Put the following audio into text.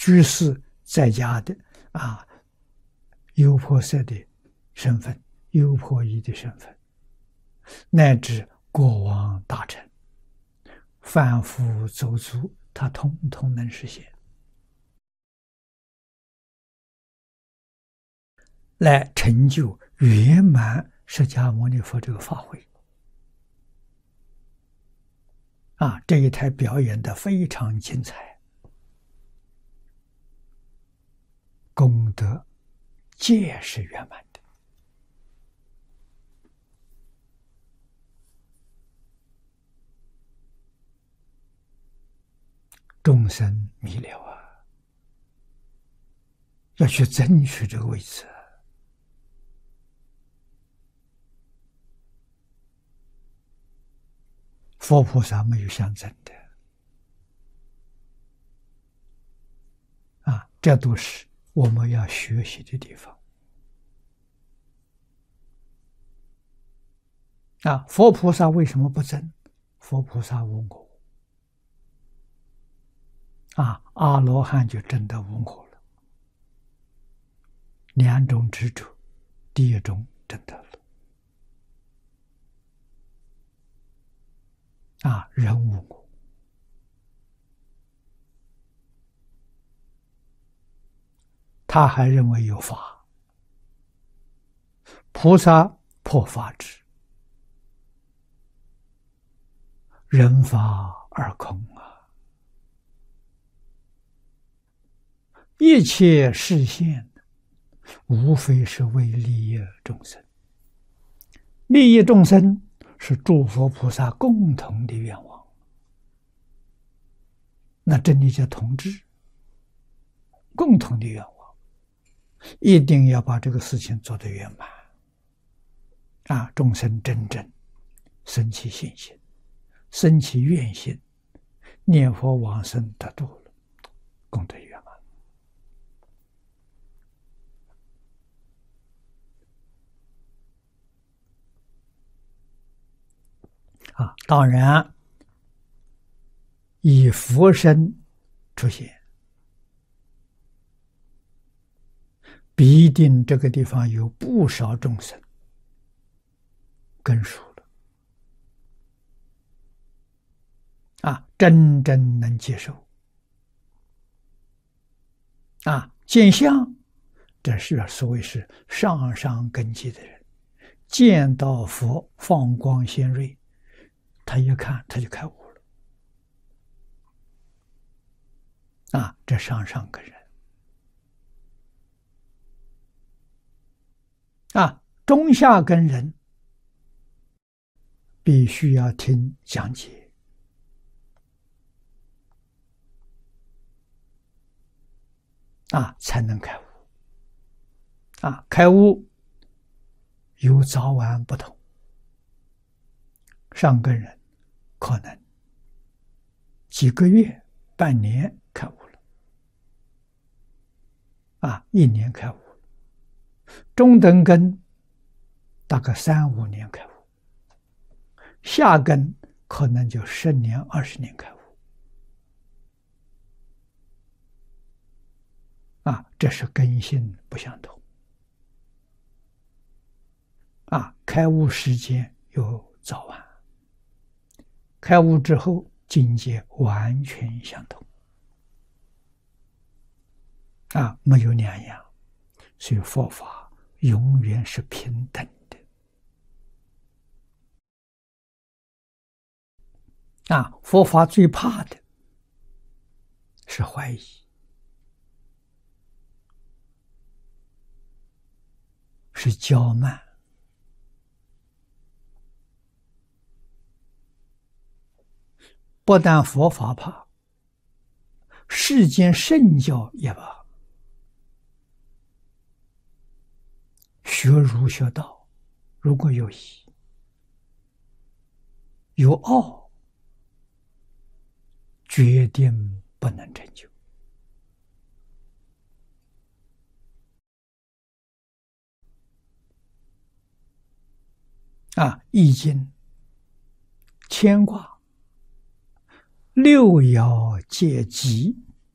居士在家的优婆塞的身份、优婆夷的身份，乃至国王大臣、凡夫走卒，他统统能实现，来成就圆满释迦牟尼佛这个法会。这一台表演的非常精彩，功德皆是圆满的。众生迷了要去争取这个位置。佛菩萨没有相争的这都是我们要学习的地方佛菩萨为什么不争？佛菩萨无我阿罗汉就真的无我了，两种执着，第一种真的了人无我，他还认为有法，菩萨破法执，人法二空一切示现无非是为利益众生，利益众生是诸佛菩萨共同的愿望，那这里叫同志，共同的愿望，一定要把这个事情做得圆满众生真正生起信心，生起愿心，念佛往生得度了，功德圆满当然以佛身出现，必定这个地方有不少众生跟熟了真正能接受见相，这是所谓是上上根基的人，见到佛放光显锐，他一看他就开悟了这上上根人中下根人必须要听讲解才能开悟开悟有早晚不同，上根人可能几个月、半年开悟了1年开悟了，中等根大概3、5年开悟，下根可能就10年、20年开悟这是根性不相同开悟时间有早晚，开悟之后境界完全相同没有两样，所以佛法永远是平等的佛法最怕的是怀疑，是骄慢，不但佛法怕，世间圣教也怕。学儒学道，如果有疑、有傲，决定不能成就。易经牵挂，六爻皆吉，